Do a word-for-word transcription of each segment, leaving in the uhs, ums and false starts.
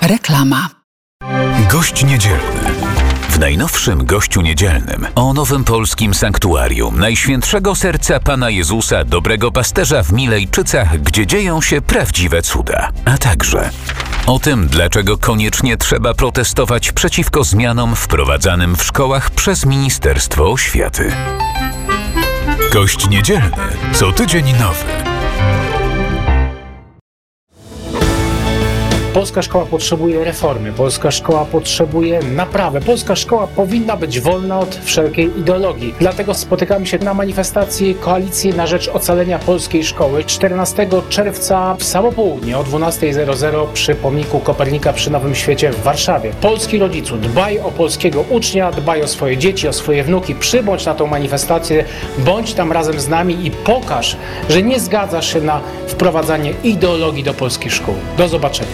Reklama. Gość niedzielny. W najnowszym Gościu Niedzielnym o nowym polskim sanktuarium Najświętszego Serca Pana Jezusa Dobrego Pasterza w Milejczycach, gdzie dzieją się prawdziwe cuda. A także o tym, dlaczego koniecznie trzeba protestować przeciwko zmianom wprowadzanym w szkołach przez Ministerstwo Oświaty. Gość Niedzielny. Co tydzień nowy. Polska szkoła potrzebuje reformy, polska szkoła potrzebuje naprawy, polska szkoła powinna być wolna od wszelkiej ideologii. Dlatego spotykamy się na manifestacji Koalicji na rzecz ocalenia polskiej szkoły czternastego czerwca w samo południe o dwunasta zero zero przy pomniku Kopernika przy Nowym Świecie w Warszawie. Polski rodzicu, dbaj o polskiego ucznia, dbaj o swoje dzieci, o swoje wnuki, przybądź na tą manifestację, bądź tam razem z nami i pokaż, że nie zgadzasz się na wprowadzanie ideologii do polskich szkół. Do zobaczenia.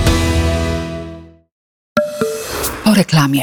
Po reklamie.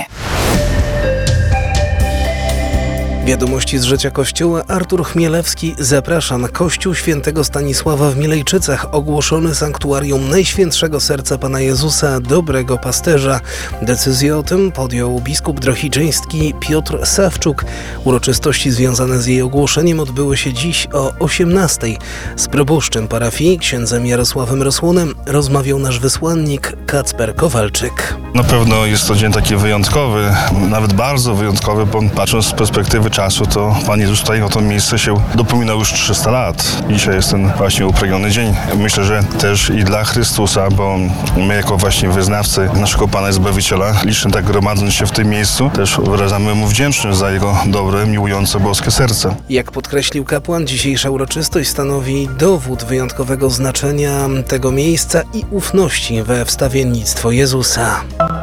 Wiadomości z życia Kościoła. Artur Chmielewski zaprasza na Kościół Świętego Stanisława w Milejczycach, ogłoszony sanktuarium Najświętszego Serca Pana Jezusa Dobrego Pasterza. Decyzję o tym podjął biskup drohiczyński Piotr Sawczuk. Uroczystości związane z jej ogłoszeniem odbyły się dziś o osiemnastej. Z proboszczem parafii, księdzem Jarosławem Rosłonem, rozmawiał nasz wysłannik Kacper Kowalczyk. Na pewno jest to dzień taki wyjątkowy, nawet bardzo wyjątkowy, bo patrząc z perspektywy czasu, to Pan Jezus tutaj o to miejsce się dopominał już trzysta lat. Dzisiaj jest ten właśnie upragniony dzień. Myślę, że też i dla Chrystusa, bo my jako właśnie wyznawcy naszego Pana i Zbawiciela, licznie tak gromadząc się w tym miejscu, też wyrażamy Mu wdzięczność za Jego dobre, miłujące boskie serce. Jak podkreślił kapłan, dzisiejsza uroczystość stanowi dowód wyjątkowego znaczenia tego miejsca i ufności we wstawiennictwo Jezusa.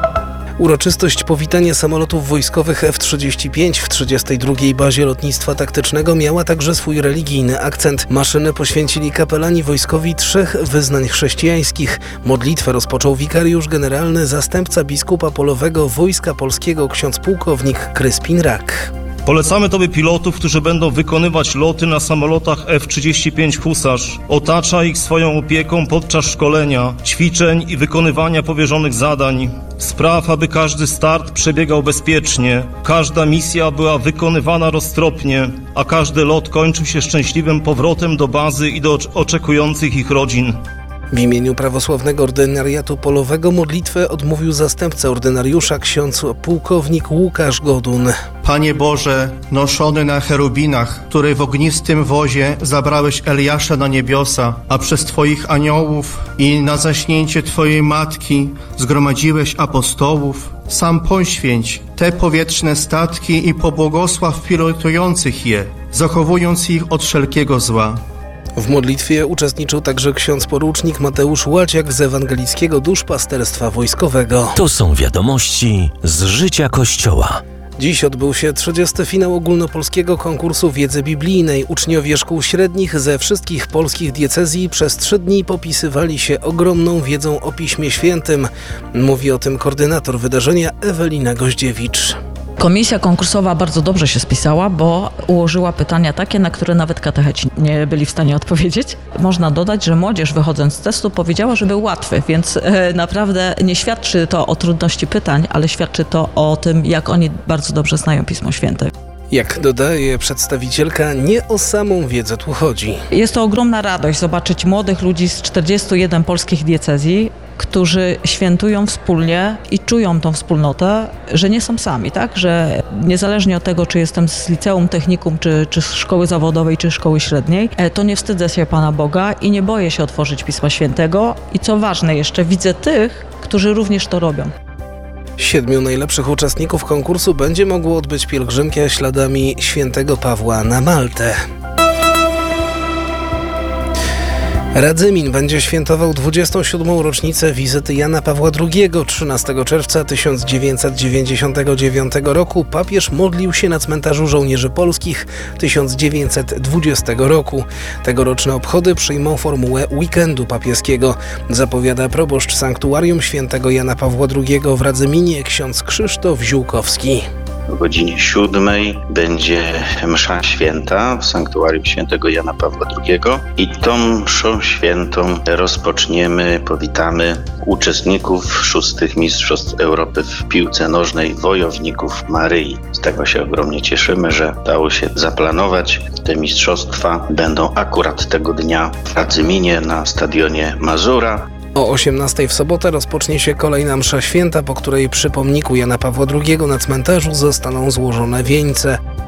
Uroczystość powitania samolotów wojskowych F trzydzieści pięć w trzydziestej drugiej bazie lotnictwa taktycznego miała także swój religijny akcent. Maszynę poświęcili kapelani wojskowi trzech wyznań chrześcijańskich. Modlitwę rozpoczął wikariusz generalny, zastępca biskupa polowego Wojska Polskiego ksiądz pułkownik Kryspin Rak. Polecamy Tobie pilotów, którzy będą wykonywać loty na samolotach F trzydzieści pięć Husarz. Otacza ich swoją opieką podczas szkolenia, ćwiczeń i wykonywania powierzonych zadań. Spraw, aby każdy start przebiegał bezpiecznie, każda misja była wykonywana roztropnie, a każdy lot kończył się szczęśliwym powrotem do bazy i do oczekujących ich rodzin. W imieniu prawosławnego ordynariatu polowego modlitwę odmówił zastępca ordynariusza ksiądz pułkownik Łukasz Godun. Panie Boże, noszony na cherubinach, który w ognistym wozie zabrałeś Eliasza na niebiosa, a przez Twoich aniołów i na zaśnięcie Twojej Matki zgromadziłeś apostołów, sam poświęć te powietrzne statki i pobłogosław pilotujących je, zachowując ich od wszelkiego zła. W modlitwie uczestniczył także ksiądz porucznik Mateusz Łaciak z Ewangelickiego Duszpasterstwa Wojskowego. To są wiadomości z życia Kościoła. Dziś odbył się trzydziesty finał ogólnopolskiego konkursu wiedzy biblijnej. Uczniowie szkół średnich ze wszystkich polskich diecezji przez trzy dni popisywali się ogromną wiedzą o Piśmie Świętym. Mówi o tym koordynator wydarzenia Ewelina Goździewicz. Komisja konkursowa bardzo dobrze się spisała, bo ułożyła pytania takie, na które nawet katecheci nie byli w stanie odpowiedzieć. Można dodać, że młodzież wychodząc z testu powiedziała, że był łatwy, więc e, naprawdę nie świadczy to o trudności pytań, ale świadczy to o tym, jak oni bardzo dobrze znają Pismo Święte. Jak dodaje przedstawicielka, nie o samą wiedzę tu chodzi. Jest to ogromna radość zobaczyć młodych ludzi z czterdziestu jeden polskich diecezji, którzy świętują wspólnie i czują tą wspólnotę, że nie są sami, tak? Że niezależnie od tego, czy jestem z liceum, technikum, czy, czy z szkoły zawodowej, czy szkoły średniej, to nie wstydzę się Pana Boga i nie boję się otworzyć Pisma Świętego i co ważne jeszcze, widzę tych, którzy również to robią. Siedmiu najlepszych uczestników konkursu będzie mogło odbyć pielgrzymkę śladami świętego Pawła na Maltę. Radzymin będzie świętował dwudziestą siódmą rocznicę wizyty Jana Pawła drugiego. trzynastego czerwca tysiąc dziewięćset dziewięćdziesiątego dziewiątego roku papież modlił się na cmentarzu żołnierzy polskich tysiąc dziewięćset dwudziestego roku. Tegoroczne obchody przyjmą formułę weekendu papieskiego, zapowiada proboszcz sanktuarium świętego Jana Pawła drugiego w Radzyminie ksiądz Krzysztof Ziółkowski. o godzinie siódmej będzie msza święta w sanktuarium świętego Jana Pawła drugiego i tą mszą świętą rozpoczniemy, powitamy uczestników szóstych Mistrzostw Europy w piłce nożnej wojowników Maryi. Z tego się ogromnie cieszymy, że udało się zaplanować. Te mistrzostwa będą akurat tego dnia w Radzyminie na stadionie Mazura. O osiemnastej w sobotę rozpocznie się kolejna msza święta, po której przy pomniku Jana Pawła drugiego na cmentarzu zostaną złożone wieńce.